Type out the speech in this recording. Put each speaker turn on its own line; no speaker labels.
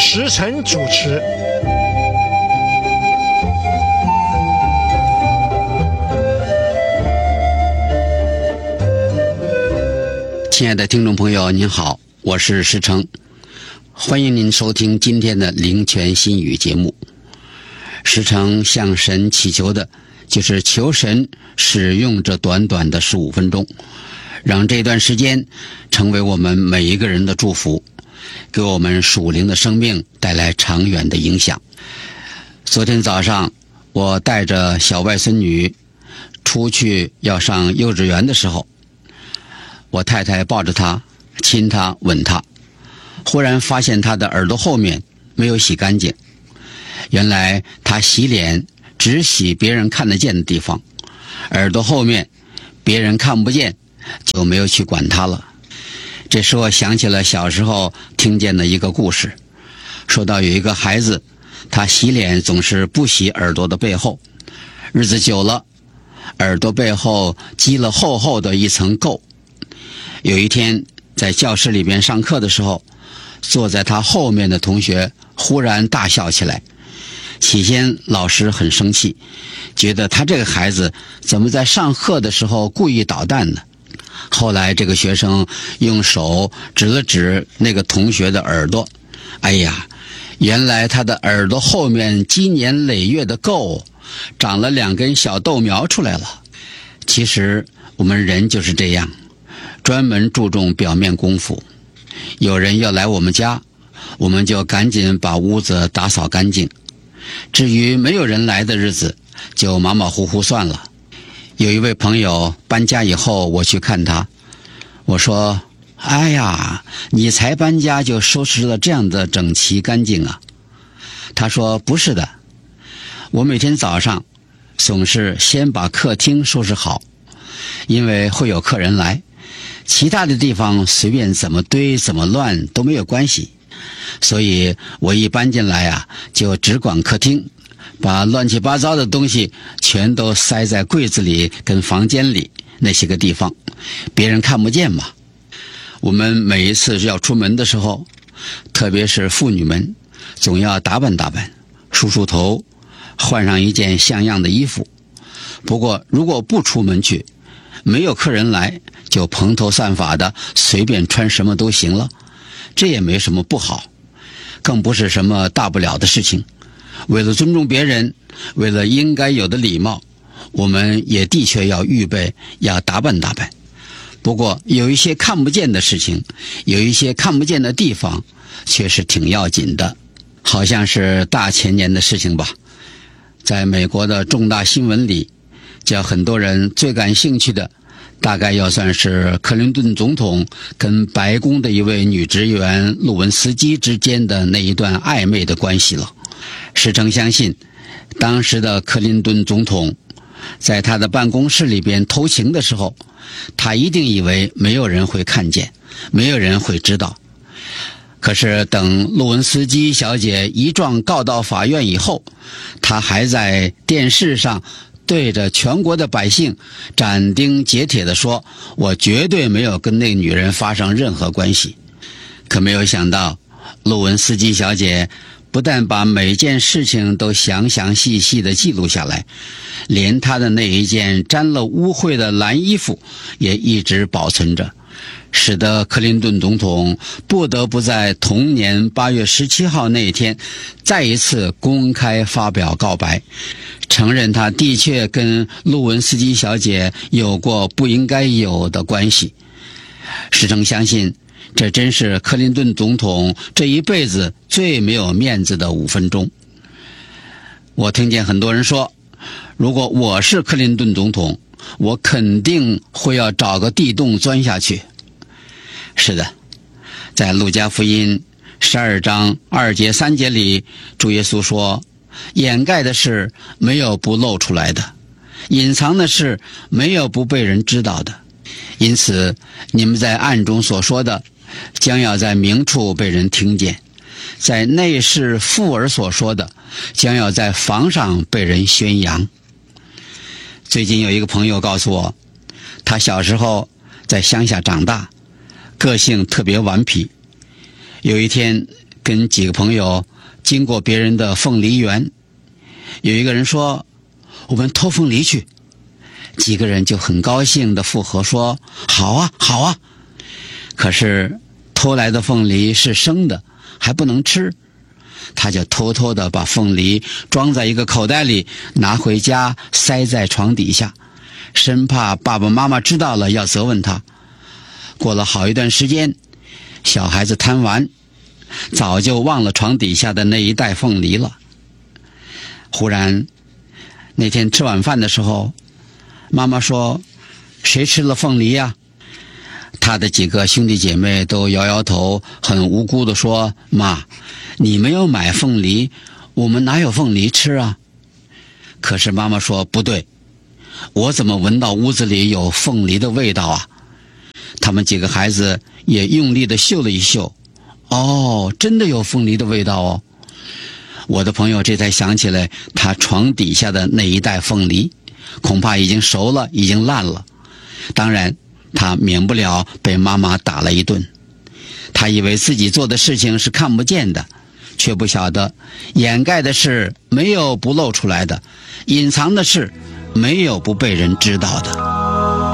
石晨主持。
亲爱的听众朋友您好，我是石成，欢迎您收听今天的灵泉心语节目。石成向神祈求的就是求神使用这短短的15分钟，让这段时间成为我们每一个人的祝福，给我们属灵的生命带来长远的影响。昨天早上我带着小外孙女出去要上幼稚园的时候，我太太抱着她，亲她，吻她，忽然发现她的耳朵后面没有洗干净。原来她洗脸只洗别人看得见的地方，耳朵后面别人看不见，就没有去管她了。这使我想起了小时候听见的一个故事，说到有一个孩子，他洗脸总是不洗耳朵的背后，日子久了，耳朵背后积了厚厚的一层垢。有一天在教室里边上课的时候，坐在他后面的同学忽然大笑起来。起先老师很生气，觉得他这个孩子怎么在上课的时候故意捣蛋呢？后来这个学生用手指了指那个同学的耳朵，哎呀，原来他的耳朵后面积年累月的垢长了2根小豆苗出来了。其实我们人就是这样，专门注重表面功夫。有人要来我们家，我们就赶紧把屋子打扫干净。至于没有人来的日子，就马马虎虎算了。有一位朋友搬家以后，我去看他，我说：哎呀，你才搬家就收拾了这样的整齐干净啊？他说：不是的，我每天早上总是先把客厅收拾好，因为会有客人来，其他的地方随便怎么堆怎么乱都没有关系，所以我一搬进来啊，就只管客厅，把乱七八糟的东西全都塞在柜子里跟房间里那些个地方，别人看不见嘛。我们每一次要出门的时候，特别是妇女们，总要打扮打扮，梳梳头，换上一件像样的衣服。不过如果不出门去，没有客人来，就蓬头散发的随便穿什么都行了，这也没什么不好，更不是什么大不了的事情。为了尊重别人，为了应该有的礼貌，我们也的确要预备，要打扮打扮。不过有一些看不见的事情，有一些看不见的地方，却是挺要紧的。好像是大前年的事情吧，在美国的重大新闻里，叫很多人最感兴趣的，大概要算是克林顿总统跟白宫的一位女职员路文斯基之间的那一段暧昧的关系了。石成相信，当时的克林顿总统在他的办公室里边偷情的时候，他一定以为没有人会看见，没有人会知道。可是等路文斯基小姐一状告到法院以后，他还在电视上对着全国的百姓斩钉截铁地说，我绝对没有跟那个女人发生任何关系。可没有想到，路文斯基小姐不但把每件事情都详详细细地记录下来，连她的那一件沾了污秽的蓝衣服也一直保存着，使得克林顿总统不得不在同年8月17号那一天再一次公开发表告白，承认他的确跟路文斯基小姐有过不应该有的关系。石成相信，这真是克林顿总统这一辈子最没有面子的5分钟。我听见很多人说，如果我是克林顿总统，我肯定会要找个地洞钻下去。是的，在路加福音12章2节3节里，主耶稣说，掩盖的事没有不露出来的，隐藏的事没有不被人知道的。因此你们在暗中所说的，将要在明处被人听见；在内室附耳所说的，将要在房上被人宣扬。最近有一个朋友告诉我，他小时候在乡下长大，个性特别顽皮。有一天跟几个朋友经过别人的凤梨园，有一个人说我们偷凤梨去，几个人就很高兴地附和说好啊好啊。可是偷来的凤梨是生的，还不能吃，他就偷偷地把凤梨装在一个口袋里，拿回家塞在床底下，生怕爸爸妈妈知道了要责问他。过了好一段时间，小孩子贪玩，早就忘了床底下的那一袋凤梨了。忽然那天吃晚饭的时候，妈妈说谁吃了凤梨呀？他的几个兄弟姐妹都摇摇头，很无辜地说妈，你没有买凤梨，我们哪有凤梨吃啊？可是妈妈说不对，我怎么闻到屋子里有凤梨的味道啊？他们几个孩子也用力地嗅了一嗅，哦，真的有凤梨的味道哦。我的朋友这才想起来，他床底下的那一袋凤梨恐怕已经熟了，已经烂了。当然他免不了被妈妈打了一顿。他以为自己做的事情是看不见的，却不晓得掩盖的事没有不露出来的，隐藏的事没有不被人知道的。